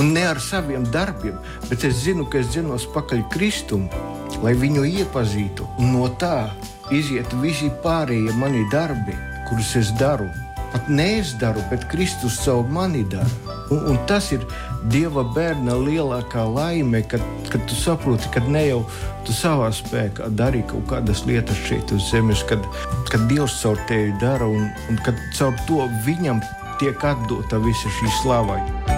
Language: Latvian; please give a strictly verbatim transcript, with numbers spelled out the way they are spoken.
Un ne ar saviem darbiem, bet es zinu, ka es dzenos pakaļ Kristumu, lai viņu iepazītu. Un no tā iziet visi pārējie mani darbi, kurus es daru. Pat ne es daru, bet Kristus savu mani dara. Un, un tas ir Dieva bērna lielākā laime, kad, kad tu saproti, ka ne jau tu savā spēkā dari kaut kādas lietas šeit uz zemes, kad, kad Dievs caur tevi dara un, un kad caur to viņam tiek atdota visa šī slava.